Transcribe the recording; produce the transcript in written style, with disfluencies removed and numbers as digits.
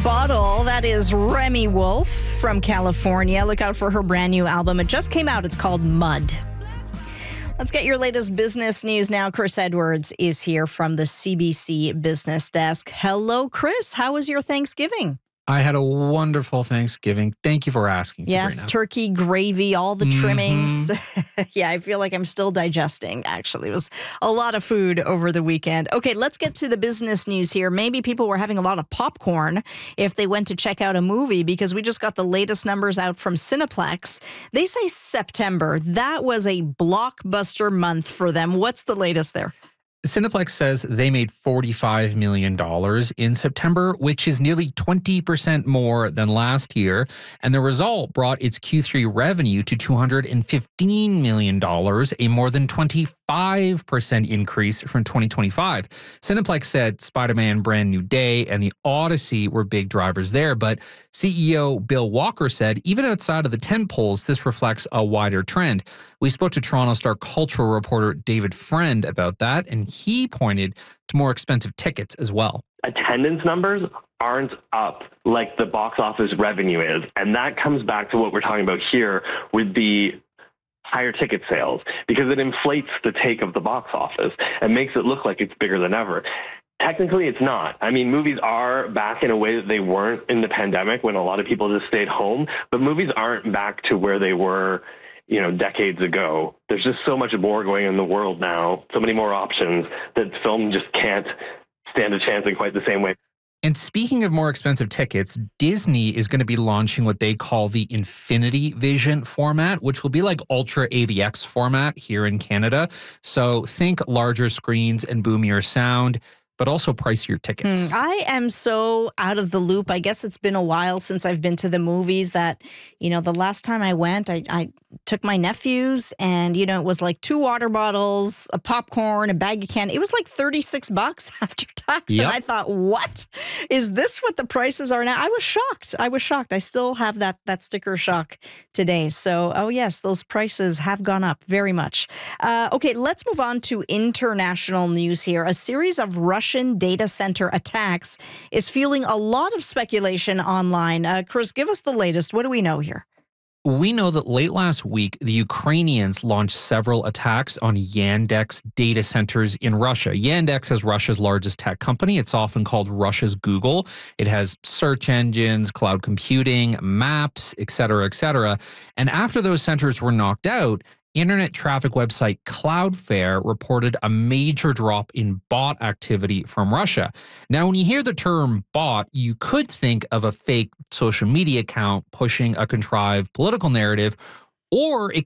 Bottle. That is Remy Wolf from California. Look out for her brand new album. It just came out. It's called Mud. Let's get your latest business news now. Chris Edwards is here from the CBC Business Desk. Hello, Chris. How was your Thanksgiving? I had a wonderful Thanksgiving. Thank you for asking. Yes, Sabrina. turkey, gravy, all the trimmings. Yeah, I feel like I'm still digesting, actually. It was a lot of food over the weekend. Okay, let's get to the business news here. Maybe people were having a lot of popcorn if they went to check out a movie, because we just got the latest numbers out from Cineplex. They say September, that was a blockbuster month for them. What's the latest there? Cineplex says they made $45 million in September, which is nearly 20% more than last year. And the result brought its Q3 revenue to $215 million, a more than 25% increase from 2025. Cineplex said Spider-Man Brand New Day and The Odyssey were big drivers there. But CEO Bill Walker said even outside of the tentpoles, this reflects a wider trend. We spoke to Toronto Star cultural reporter David Friend about that, and he pointed to more expensive tickets as well. Attendance numbers aren't up like the box office revenue is. And that comes back to what we're talking about here with the higher ticket sales, because it inflates the take of the box office and makes it look like it's bigger than ever. Technically, it's not. I mean, movies are back in a way that they weren't in the pandemic when a lot of people just stayed home, but movies aren't back to where they were, decades ago. There's just so much more going on in the world now, so many more options that film just can't stand a chance in quite the same way. And speaking of more expensive tickets, Disney is going to be launching what they call the Infinity Vision format, which will be like Ultra AVX format here in Canada. So think larger screens and boomier sound, but also pricier tickets. I am so out of the loop. I guess it's been a while since I've been to the movies that, the last time I went, I took my nephews and, it was like 2 water bottles, a popcorn, a bag of candy. It was like $36 after tax. Yep. And I thought, what? Is this what the prices are now? I was shocked. I still have that sticker shock today. So, oh yes, those prices have gone up very much. Okay, let's move on to international news here. A series of Russian data center attacks is fueling a lot of speculation online. Chris, give us the latest. What do we know here? We know that late last week, the Ukrainians launched several attacks on Yandex data centers in Russia. Yandex is Russia's largest tech company. It's often called Russia's Google. It has search engines, cloud computing, maps, et cetera, et cetera. And after those centers were knocked out, internet traffic website Cloudflare reported a major drop in bot activity from Russia. Now, when you hear the term bot, you could think of a fake social media account pushing a contrived political narrative, or it